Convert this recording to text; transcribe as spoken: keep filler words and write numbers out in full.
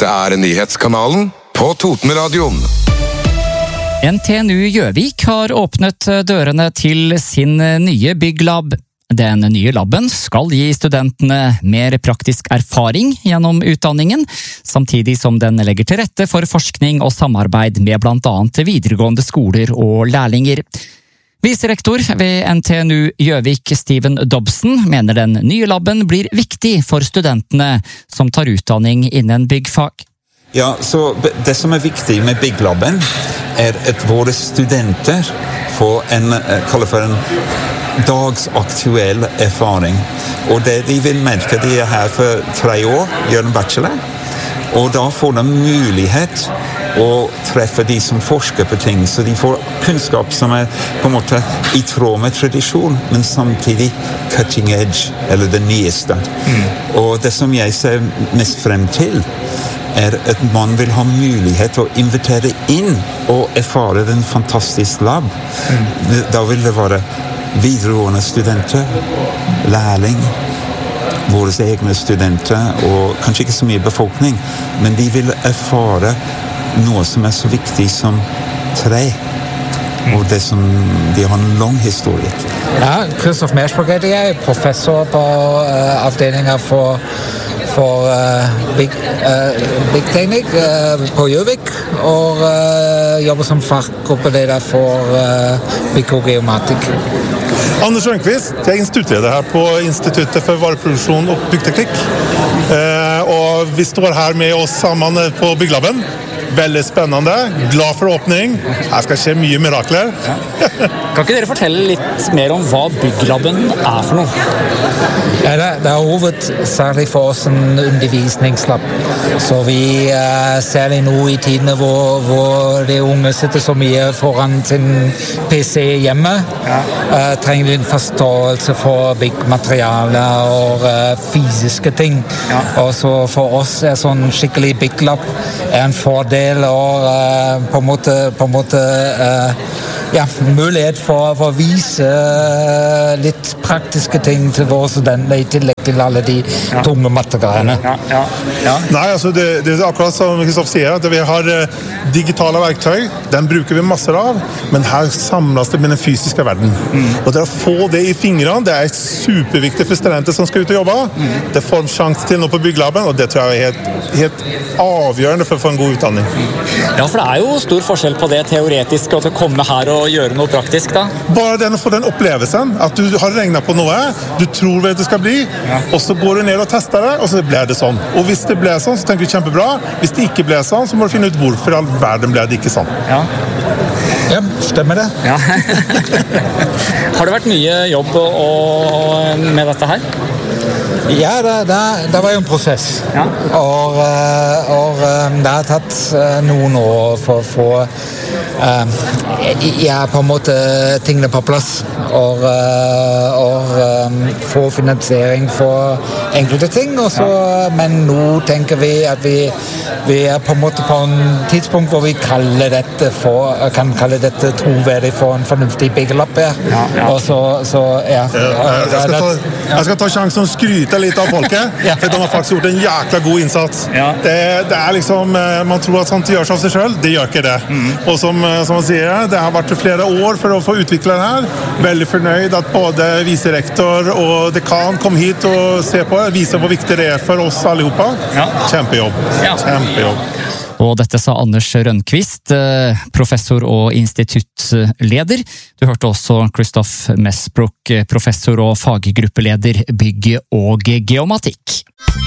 Dette er nyhetskanalen på Totenradioen. N T N U Gjøvik har åpnet dørene til sin nye bygglab. Den nye labben skal gi studentene mer praktisk erfaring gjennom utdanningen, samtidig som den legger til rette for forskning og samarbeid med blant annet videregående skoler og lærlinger. Viserektor ved N T N U Gjøvik, Steven Dobson, mener den nye labben blir viktig for studentene som tar utdanning innen byggfag. Ja, så det som er viktig med bygglabben er at våre studenter får en, kaller for en dagsaktuell erfaring. Og det de vil merke, de er her for tre år, gjør en bachelor, og da får de mulighet å treffe de som forsker på ting, så de får kunnskap som er på en måte i tråd med tradisjon, men samtidig cutting edge, eller det nyeste. Mm. Og det som jeg ser mest frem til, er at man vil ha mulighet til å invitere inn og erfare den fantastiske lab. Mm. Da vil det være videregående studenter, lærling, våre egne studenter, og kanskje ikke så mye befolkning, men de vil erfare noe som er så viktig som tre, og det som de har en lang historie. Ja, Christoph Mersberg heter jeg, professor på uh, avdelingen for for uh, big, uh, big teknikk uh, på Gjøvik, og uh, jobber som faggruppleder for uh, bygg og geomatikk. Anders Rønqvist, jeg er instituttleder her på Instituttet for vareproduksjon og byggteknikk. Uh, og vi står her med oss sammen på bygglabben. Veldig spennende, glad for åpning. Her skal skje mye mirakler. Ja. Kan ikke dere fortelle litt mer om hva bygglabben er for noe? Ja, det, det er hovedsærlig for oss en undervisningslab. Så vi uh, særlig nå i tidene hvor, hvor de unge sitter så mye foran sin P C hjemme, ja. uh, trenger en forståelse for byggmaterialer og uh, fysiske ting. Ja. Og så for oss er sånn skikkelig bygglab er en fordel og uh, på en måte, på en måte uh, ja, mulighet for, for å vise uh, litt praktiske ting til våre studenter i tillegg til alle de ja. tunge materialene. Ja, ja, ja. Nei, altså det, det er akkurat som Kristoffer sier, at vi har uh, digitale verktøy, den bruker vi masser av, men her samles det med den fysiske verden. Mm. Og det å få det i fingrene, det er superviktig for studenter som skal ut og jobbe. Mm. Det får en sjanse til noe på bygglabben, og det tror jeg er helt, helt avgjørende for å få en god utdanning. Ja, for det er jo stor forskjell på det teoretiske og til å komme her og gjøre noe praktisk da. Bare den å få den opplevelsen, at du har regnet på noe, du tror hva det skal bli, ja. og så går du ned og tester det, og så blir det sånn. Og hvis det blir sånn, så tenker du kjempebra. Hvis det ikke blir sånn, så må du finne ut hvorfor all verden blir det ikke sånn. Ja, ja stemmer det. Ja. Har det vært mye jobb og, og med dette her? Ja, det, det, det var jo en prosess. Ja. Og, og det har tatt noen år for å få uh, ja, på en måte tingene på plass. Og, og um, få finansiering for enkelte ting. Og så, ja. Men nå tenker vi at vi, vi er på en måte på en tidspunkt hvor vi kaller dette for, kan kalle dette troverdig for en fornuftig byggelab. Ja. Ja, ja. Og så, så ja. ja jeg, skal ta, jeg skal ta sjansen å skryte litt av folket, ja. for de har faktisk gjort en jækla god innsats. Ja. Det, det er liksom, man tror at sånt gjør seg av seg selv, det gjør ikke det. Mm. Og som, som man sier, det har vært flere år for å få utvikle den her. Veldig fornøyd at både viserektor og dekan kom hit og se på det, vise hvor viktig det er for oss allihopa. Ja. Kjempejobb. Ja. Kjempejobb. Og dette sa Anders Rønqvist, professor og instituttleder. Du hørte også Christoph Mesbrook, professor og faggruppeleder bygg og geomatikk.